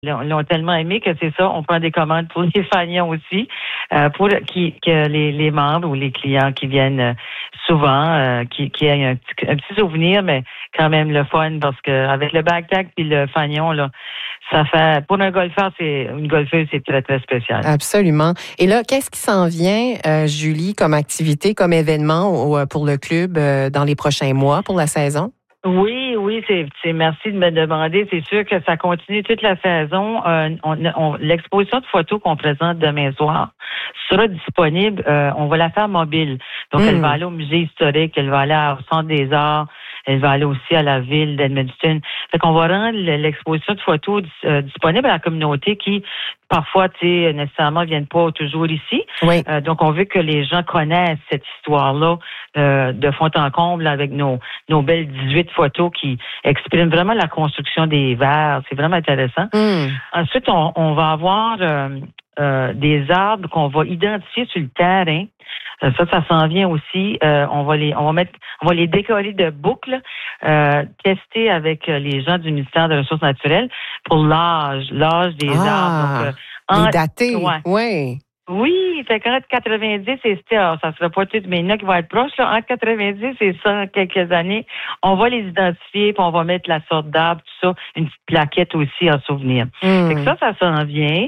l'ont tellement aimé que c'est ça, on prend des commandes pour les fanions aussi, pour que les membres ou les clients qui viennent souvent, qui aient un petit souvenir, mais quand même le fun, parce que avec le backpack puis le fanion, là, ça fait, pour un golfeur, une golfeuse, c'est très, très spécial. Absolument. Et là, qu'est-ce qui s'en vient, Julie, comme activité, comme événement pour le club dans les prochains mois pour la saison? Oui, c'est merci de me demander. C'est sûr que ça continue toute la saison. L'exposition de photos qu'on présente demain soir sera disponible. On va la faire mobile. Donc, elle va aller au musée historique, elle va aller au Centre des Arts, elle va aller aussi à la ville d'Edmundston. Fait qu'on va rendre l'exposition de photos disponible à la communauté qui, parfois, nécessairement, viennent pas toujours ici. Oui. Donc, on veut que les gens connaissent cette histoire-là de fond en comble avec nos belles 18 photos qui expriment vraiment la construction des verres. C'est vraiment intéressant. Ensuite, on va avoir des arbres qu'on va identifier sur le terrain. Ça s'en vient aussi. On va les décorer de boucles, tester avec les gens du ministère des Ressources naturelles pour l'âge des arbres. Donc, les dater, ouais. Oui, fait qu'entre 90 et ça sera pas tout, mais il y en a qui vont être proches, là, entre 90 et 100 quelques années, on va les identifier, puis on va mettre la sorte d'arbre, tout ça, une petite plaquette aussi en souvenir. Fait que ça s'en vient.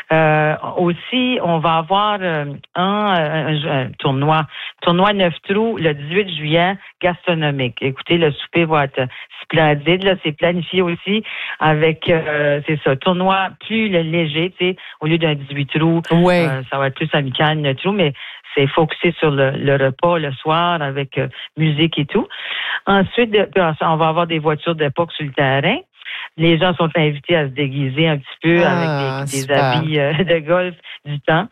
Aussi, on va avoir un tournoi 9 trous le 18 juillet, gastronomique. Écoutez, le souper va être splendide, là, c'est planifié aussi avec, c'est ça, tournoi plus léger, tu sais, au lieu d'un 18 trous. Ouais. Ça va être plus amical, 9 trous, mais c'est focusé sur le repas le soir avec musique et tout. Ensuite, on va avoir des voitures d'époque sur le terrain. Les gens sont invités à se déguiser un petit peu avec des habits de golf du temps.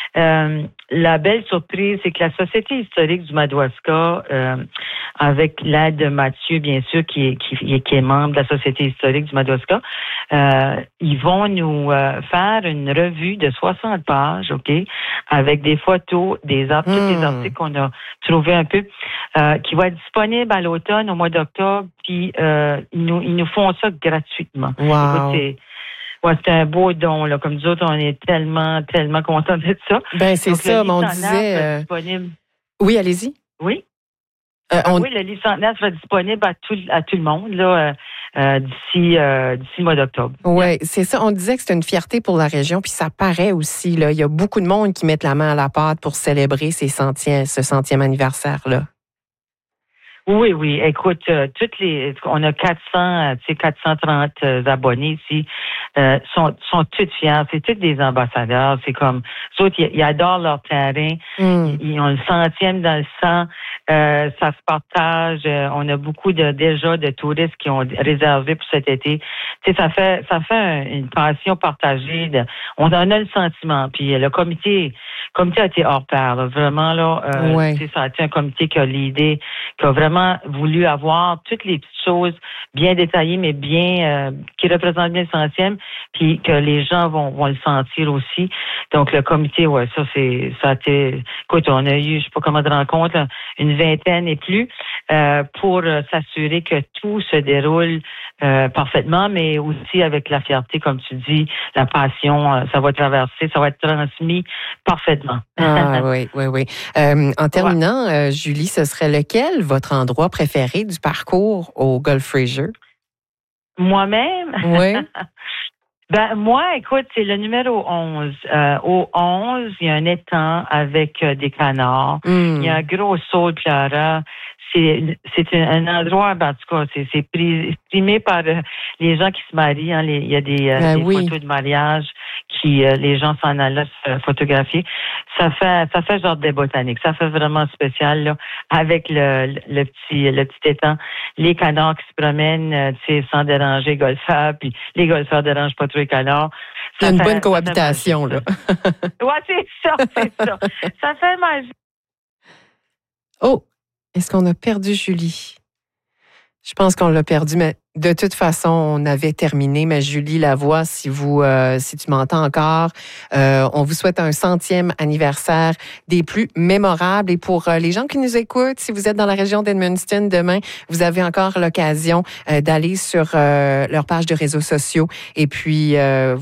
La belle surprise, c'est que la Société historique du Madawaska, avec l'aide de Mathieu, bien sûr, qui est membre de la Société historique du Madawaska, ils vont nous faire une revue de 60 pages, OK, avec des photos, tous les articles qu'on a trouvés un peu, qui va être disponible à l'automne, au mois d'octobre, puis ils nous font ça gratuitement. Wow. Écoute, c'est un beau don, là. Comme nous autres, on est tellement, tellement contents de ça. Ben, c'est donc, ça, mais on disait... disponible. Oui, allez-y. Oui. Oui, le livre centenaire sera disponible à tout le monde, là, d'ici le mois d'octobre. Oui, c'est ça. On disait que c'était une fierté pour la région, puis ça paraît aussi, là. Il y a beaucoup de monde qui mettent la main à la pâte pour célébrer ce 100e anniversaire-là. Oui. Écoute, on a 430 abonnés ici, sont toutes fiers. C'est tous des ambassadeurs. C'est comme, eux autres, ils adorent leur terrain. Ils ont le 100e dans le sang. Ça se partage. On a beaucoup déjà de touristes qui ont réservé pour cet été. Tu sais, ça fait une passion partagée. On en a le sentiment. Puis le comité a été hors pair. Là. Vraiment là, ça a été un comité qui a l'idée, qui a vraiment voulu avoir toutes les petites choses bien détaillées, mais bien qui représentent bien le 100e, puis que les gens vont le sentir aussi. Donc le comité, ça a été. Écoute, on a eu, je sais pas comment te rendre compte, là, une vingtaine et plus pour s'assurer que tout se déroule parfaitement, mais aussi avec la fierté, comme tu dis, la passion, ça va être transmis parfaitement. Oui. En terminant, Julie, ce serait lequel votre endroit préféré du parcours au Golf Fraser? Moi-même? Oui. Ben, moi, écoute, c'est le numéro 11. Au 11, il y a un étang avec des canards. Il y a un gros saule pleurant. C'est un endroit, en tout cas, c'est primé par les gens qui se marient. Hein, il y a des photos de mariage qui les gens s'en allaient se photographier. Ça fait genre des botaniques. Ça fait vraiment spécial là, avec le petit étang, les canards qui se promènent, sans déranger les golfeurs, puis les golfeurs dérangent pas trop les canards. Il y a une bonne cohabitation là. Ouais, c'est ça. Ça fait magie. Oh. Est-ce qu'on a perdu Julie? Je pense qu'on l'a perdu, mais de toute façon, on avait terminé. Mais Julie Lavoie, si tu m'entends encore, on vous souhaite un 100e anniversaire des plus mémorables. Et pour les gens qui nous écoutent, si vous êtes dans la région d'Edmundston demain, vous avez encore l'occasion d'aller sur leur page de réseaux sociaux et puis